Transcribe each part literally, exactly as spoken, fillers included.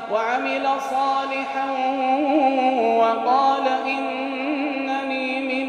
وعمل صالحا وقال إنني من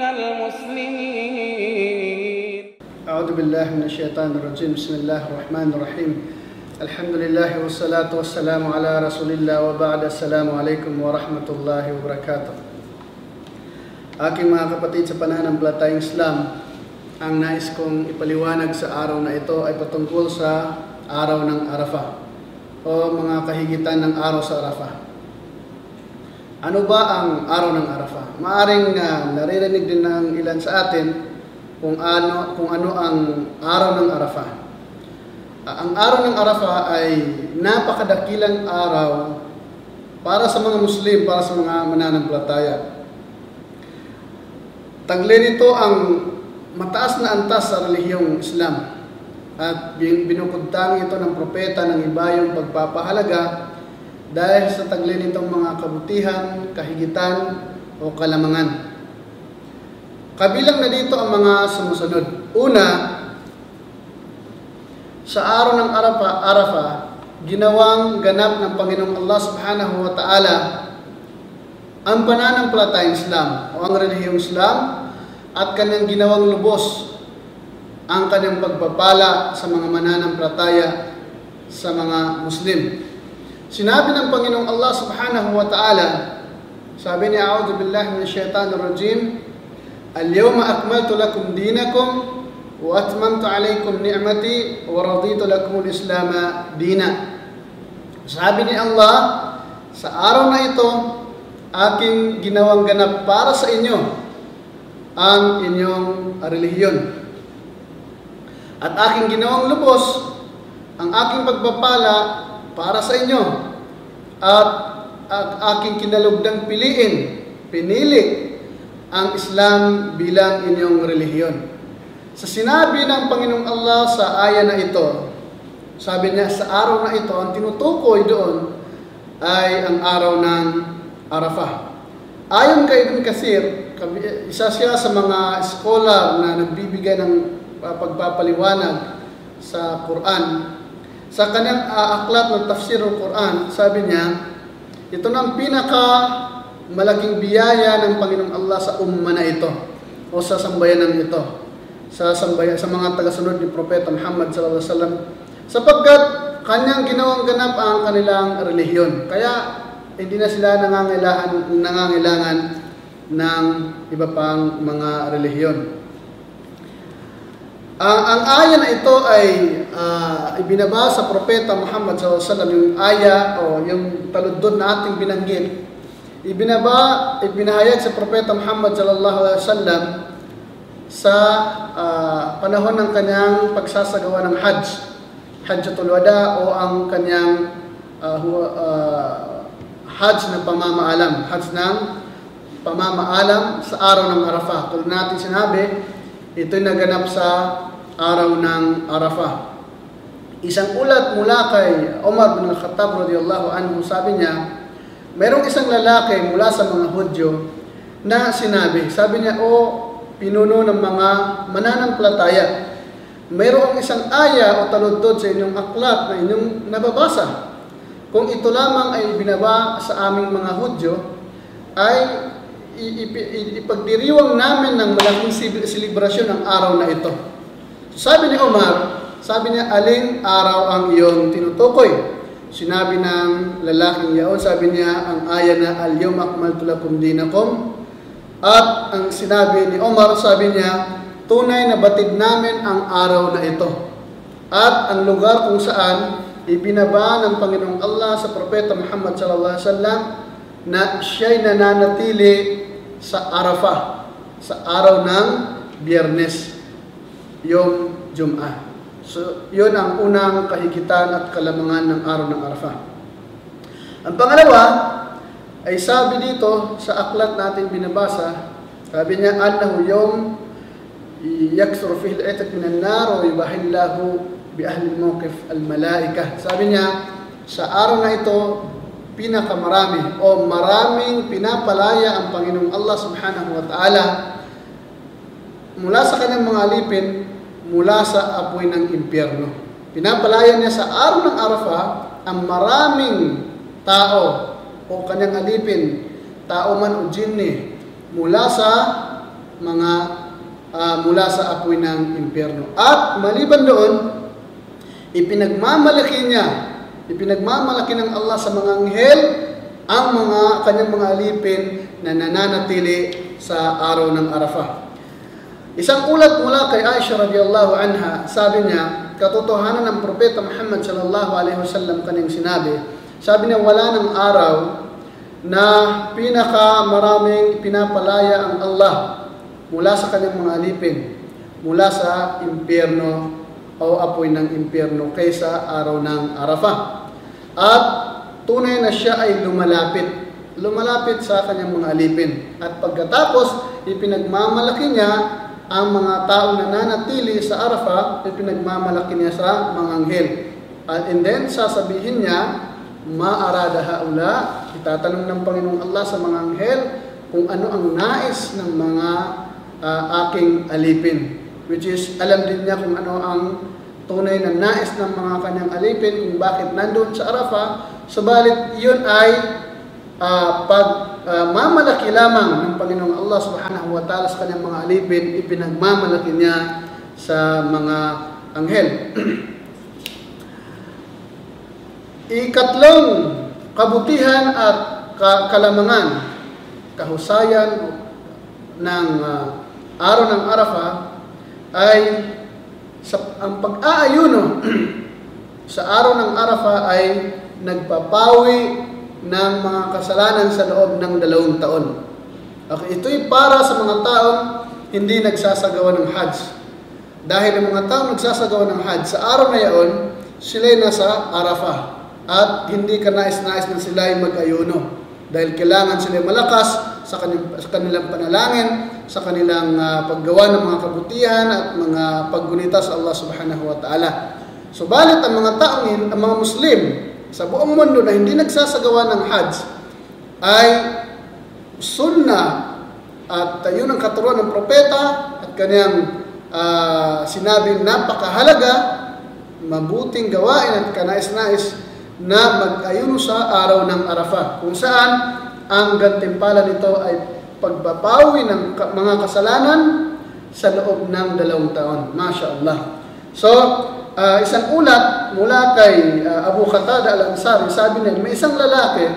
المسلمين. أعوذ بالله من الشيطان الرجيم. بسم الله الرحمن الرحيم. الحمد لله والصلاة والسلام على رسول الله وبعد. السلام عليكم ورحمة الله وبركاته. Aking mga kapatid sa pananampalatayang Islam, ang nais kong ipaliwanag sa araw na ito ay patungkol sa araw ng Arafah o mga kahigitan ng araw sa Arafah. Ano ba ang araw ng Arafah? Maaring uh, naririnig din ng ilan sa atin kung ano, kung ano ang araw ng Arafah. Uh, ang araw ng Arafah ay napakadakilang araw para sa mga Muslim, para sa mga mananampalataya. Taglay nito ang mataas na antas sa relihiyong Islam at binukudtang ito ng propeta ng ibayong pagpapahalaga dahil sa taglay nitong mga kabutihan, kahigitan o kalamangan. Kabilang na dito ang mga sumusunod. Una, sa araw ng Arafah, Arafah ginawang ganap ng Panginoong Allah Subhanahu wa Ta'ala ang pananampalatayang Islam o ang relihiyong Islam at kanyang ginawang lubos ang kanyang pagpapala sa mga mananampalataya sa mga Muslim. Sinabi ng Panginoong Allah Subhanahu wa Ta'ala, sabi niya, A'udhu billahi minash shaitanir rajim, Al-yawma akmaltu lakum dinakum wa atmamtu alaykum ni'mati wa raditu lakum al-Islam dina. Sabi ni Allah, sa araw na ito, aking ginawang ganap para sa inyo ang inyong relihiyon. At aking ginawang lubos ang aking pagpapala para sa inyo. At, at aking kinalugdang piliin, pinili ang Islam bilang inyong relihiyon. Sa sinabi ng Panginoong Allah sa aya na ito, sabi niya, sa araw na ito, ang tinutukoy doon ay ang araw ng Arafah. Ayon kay Ibn Kathir, isa siya sa mga scholar na nagbibigay ng pagpapaliwanag sa Quran. Sa kanyang uh, aklat ng tafsir ng Quran, sabi niya, ito na ang pinaka malaking biyaya ng Panginoong Allah sa umma na ito o sa sambayanan ito, sa sambayan, sa mga tagasunod ni Propeta Muhammad sallallahu alaihi wasallam, sapagkat kanyang ginawang ganap ang kanilang relihiyon. Kaya hindi na sila nangangailangan, nangangailangan ng iba pang mga relihiyon. Uh, ang aya na ito ay uh, ibinaba sa Propeta Muhammad sallallahu alaihi wasallam, yung aya o yung taludod na ating binanggit. Ibinaba, ibinahayag sa Propeta Muhammad sallallahu alaihi wasallam sa uh, panahon ng kanyang pagsasagawa ng Hajj, Hajjatul Wada o ang kanyang uh, uh, Hajj ng pamamaalam, Hajj ng pamamaalam sa araw ng Arafah. Tulad natin sinabi, ito'y naganap sa araw ng Arafah. Isang ulat mula kay Umar bin Al-Khattab radiyallahu anhu, sabi niya, mayroong isang lalaki mula sa mga Hudyo na sinabi, sabi niya, o pinuno ng mga mananampalataya, mayroong isang aya o taludtod sa inyong aklat na inyong nababasa. Kung ito lamang ay binaba sa aming mga Hudyo, ay ipagdiriwang namin ng malaking selebrasyon ang araw na ito. Sabi ni Umar, sabi niya, aling araw ang iyong tinutukoy? Sinabi ng lalaking yaon, sabi niya, ang aya na al-yawma akmaltu lakum dinakum. At ang sinabi ni Umar, sabi niya, tunay na batid namin ang araw na ito. At ang lugar kung saan ibinaba ng Panginoong Allah sa Propeta Muhammad sallallahu alaihi wasallam na siya'y nananatili sa Arafah, sa araw ng Biyernes, yung Jum'ah. So, yun ang unang kahigitan at kalamangan ng araw ng Arafah. Ang pangalawa ay sabi dito sa aklat natin binabasa, sabi niya, annahu yawm yaksur fihi al-'itq min an-nar wa yubahillahu bi ahli al-mawqif al-malaika. Sabi niya, sa araw na ito, pinakamarami o maraming pinapalaya ang Panginoong Allah Subhanahu wa Ta'ala mula sa kanyang mga alipin, mula sa apoy ng impyerno. Pinapalaya niya sa araw ng Arafah ang maraming tao o kanyang alipin, tao man o jinni, mula sa mga uh, mula sa apoy ng impyerno. At maliban doon, ipinagmamalaki niya, ipinagmamalaki ng Allah sa mga anghel ang mga kanyang mga alipin na nananatili sa araw ng Arafah. Isang ulat mula kay Aisha radhiyallahu anha, sabi niya, katotohanan ng propeta Muhammad sallallahu alaihi wasallam kanyang sinabi, sabi niya, wala ng araw na pinaka maraming pinapalaya ang Allah mula sa kanyang mga alipin, mula sa impyerno o apoy ng impyerno kaysa araw ng Arafah. At tunay na siya ay lumalapit, lumalapit sa kanyang mga alipin. At pagkatapos, ipinagmamalaki niya ang mga taong nananatili sa Arafah, ipinagmamalaki niya sa mga anghel. At and then, sasabihin niya, ma'arada haula, itatanong ng Panginoong Allah sa mga anghel kung ano ang nais ng mga uh, aking alipin. Which is, alam din niya kung ano ang tunay na nais ng mga kanyang alipin, kung bakit nandun sa Arafah. Subalit, yun ay uh, pag uh, mamalaki lamang ng Panginoong Allah subhanahu wa ta'ala sa kanyang mga alipin, ipinagmamalaki niya sa mga anghel. Ikatlong kabutihan at kalamangan, kahusayan ng uh, araw ng Arafah ay sa, ang pag-aayuno sa araw ng Arafah ay nagpapawi ng mga kasalanan sa loob ng dalawang taon. Okay, ito'y para sa mga taong hindi nagsasagawa ng Hajj. Dahil ang mga taong nagsasagawa ng Hajj, sa araw na yaon, sila'y nasa Arafah. At hindi ka nais-nais na sila ay mag-ayuno. Dahil kailangan sila malakas sa, kanil- sa kanilang panalangin, sa kanilang uh, paggawa ng mga kabutihan at mga paggunita sa Allah subhanahu wa ta'ala. Subalit ang mga taong, ang mga Muslim sa buong mundo na hindi nagsasagawa ng Hajj ay sunnah at yun ang katuruan ng propeta at kanyang uh, sinabing napakahalaga, mabuting gawain at kanais-nais na mag-ayuno sa araw ng Arafah, kung saan ang gantimpala nito ay pagbabawi ng mga kasalanan sa loob ng dalawang taon. Masya Allah. So, uh, isang ulat mula kay uh, Abu Qatada al-Ansari, sabi niya, may isang lalaki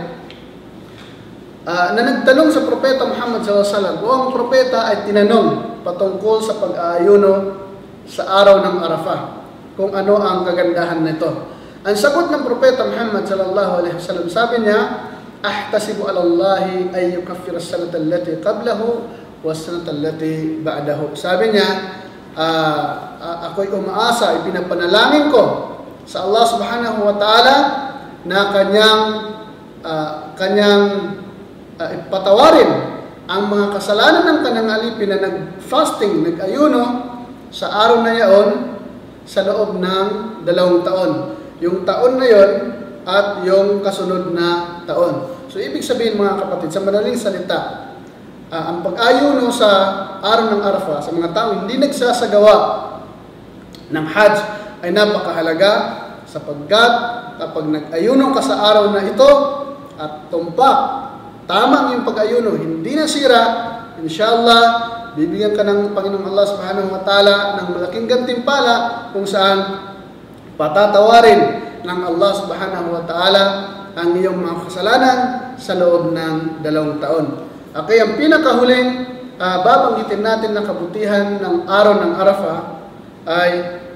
uh, na nagtanong sa propeta Muhammad sallallahu alaihi wasallam, o ang propeta ay tinanong patungkol sa pag-aayuno sa araw ng Arafah, kung ano ang kagandahan nito. Ang sagot ng propeta Muhammad sallallahu alaihi wasallam, sabi niya, ahtasibu ala Allahi ay yukaffir as-sanata allati qablahu was-sanata allati ba'dahu. Sabi niya, uh, uh, ako'y umaasa, ipinapanalangin ko sa Allah subhanahu wa ta'ala na kanyang uh, kanyang uh, ipatawarin ang mga kasalanan ng kanyang alipin na nag-fasting, nag-ayuno sa araw na yaon sa loob ng dalawang taon. Yung taon na yon at yung kasunod na taon. So, ibig sabihin mga kapatid, sa madaling salita, uh, ang pag-ayuno sa araw ng Arafah, sa mga tao hindi nagsasagawa ng Hajj, ay napakahalaga sapagkat kapag nag-ayuno ka sa araw na ito at tumpak, tamang yung pag-ayuno, hindi nasira, inshallah, bibigyan ka ng Panginoong Allah subhanahu wa ta'ala ng malaking gantimpala kung saan patatawarin ng Allah subhanahu wa ta'ala ang iyong mga kasalanan sa loob ng dalawang taon. Okay, ang pinakahuling uh, babanggitin natin na kabutihan ng araw ng Arafah ay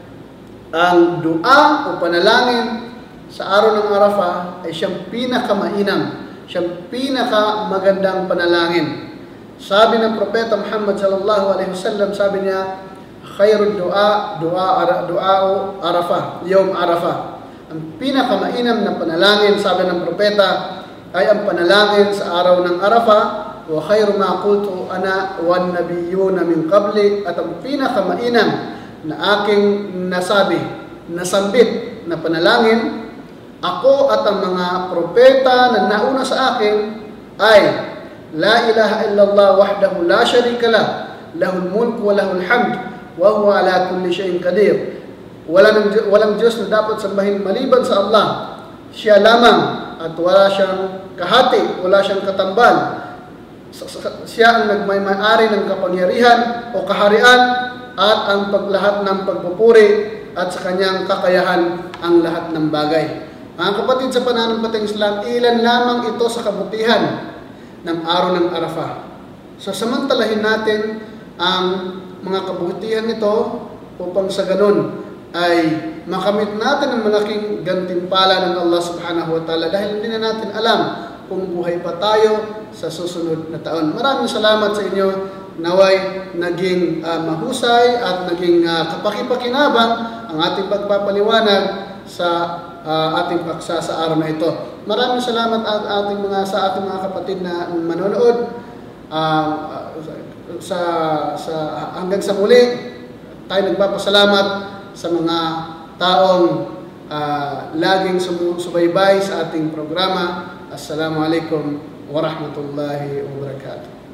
ang dua o panalangin sa araw ng Arafah ay siyang pinakamainam, siyang pinakamagandang panalangin. Sabi ng propeta Muhammad sallallahu alaihi wasallam, sabi niya, khairud du'a du'a du'a Arafah, yawm Arafah. Ang pinakamainam na panalangin, sabi ng propeta, ay ang panalangin sa araw ng Arafah, wa khairu ma qultu ana wan nabiyyuna min qabli, at ang pinakamainam na aking nasabi, nasambit na panalangin, ako at ang mga propeta na nauna sa akin ay la ilaha illallah wahdahu la sharika lah, lahul mulku wa lahul hamd wa huwa ala kulli shay'in qadir. Walang, walang Diyos na dapat sambahin maliban sa Allah. Siya lamang at wala siyang kahati, wala siyang katambal. Siya ang nagmay-ari ng kapangyarihan o kaharian at ang paglahat ng pagpupuri at sa kanyang kakayahan ang lahat ng bagay. Mga kapatid, sa pananampalatayang Islam, ilan lamang ito sa kabutihan ng araw ng Arafah. So samantalahin natin ang mga kabutihan nito upang sa ganun ay makamit natin ang malaking gantimpala ng Allah subhanahu wa ta'ala dahil hindi na natin alam kung buhay pa tayo sa susunod na taon. Maraming salamat sa inyo. Naway naging uh, mahusay at naging uh, kapakipakinabang ang ating pagpapaliwanag sa uh, ating paksa sa araw na ito. Maraming salamat at ating mga sa ating mga kapatid na manonood. Uh, sa sa hanggang sa muli, tayo nagpapasalamat sa mga taong uh, laging sumusubaybay sa ating programa. Assalamualaikum warahmatullahi wabarakatuh.